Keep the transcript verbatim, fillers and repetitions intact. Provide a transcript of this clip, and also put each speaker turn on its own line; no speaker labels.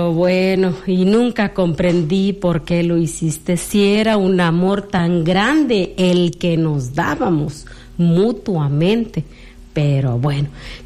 Bueno, y nunca comprendí por qué lo hiciste, si era un amor tan grande el que nos dábamos mutuamente, pero bueno.